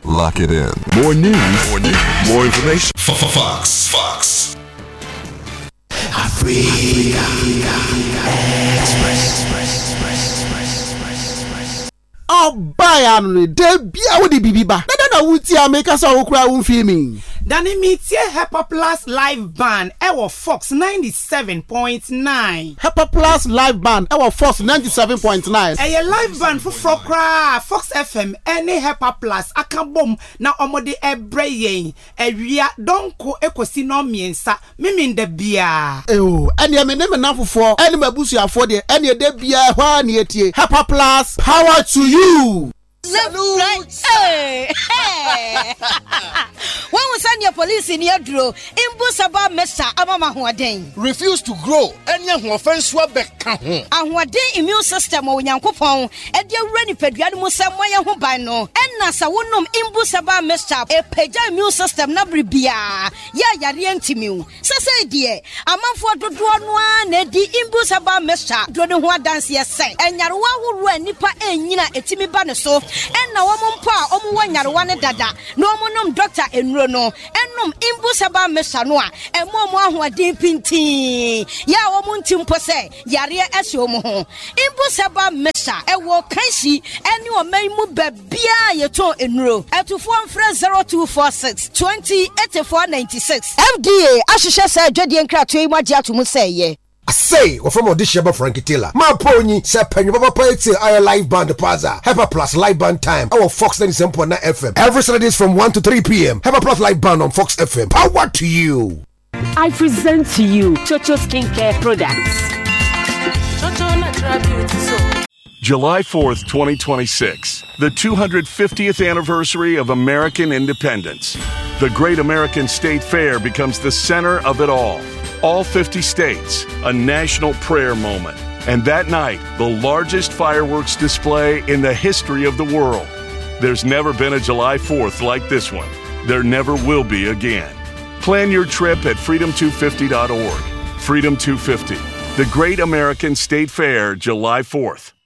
Lock it in. More news. More information. Fox. Africa Express. Bayern de bia wo di bibiba. Na wuti ameka so wo kura wo filming. Dani mitie Hepa Plus live band ewo Fox 97.9. Hepa Plus live band ewo Fox 97.9. Eye live band for Frokra Fox FM any Hepa Plus akabom na omode ebre yen ewia donko ekosi no miensa mimi de bia. Ene me na fofo ene mabusuafo de ene de bia hwa na etie. Hepa Plus power to you. Salute. Hey. When we send your police in your draw, Imbusaba Mesa Amama Huaden. Refuse to grow. Any offense will be count. And what day immune system or Yankopon, and dear Renny Pediamus Samoya Hubano, and Nasa Wunum Imbusaba Mesa, a Peja immune system Nabribia. Ya Rientimu. Sasa dear, a man for the one, Eddie Imbusaba Mesa, Dronua dance yes, and Yarwa who ran Nipa and Yina Etimi Banaso. And now pa omuwanyarwane dada no omunum doctor enrono enum imbusaba mesanoa emomo ahoade pintin ya omuntimpo se yare ese omo ho imbusaba mesa ewo kansi ene omaimu babia yeto enro etufo mfre 0246 208496 FDA ahihye se adwade nkrato yi magye atomu se ye I say, or from audition by Frankie Taylor. My pony, Sir Penny Baba Poetry, I live band the Plaza. Hepa Plus live band time. Our Fox 97.9 FM. Every Saturdays from 1 to 3 p.m. Hepa Plus live band on Fox FM. Power to you. I present to you Chocho Skincare Products. Chocho Natural Beauty Soap. July 4th, 2026, the 250th anniversary of American independence. The Great American State Fair becomes the center of it all. All 50 states, a national prayer moment. And that night, the largest fireworks display in the history of the world. There's never been a July 4th like this one. There never will be again. Plan your trip at freedom250.org. Freedom 250, the Great American State Fair, July 4th.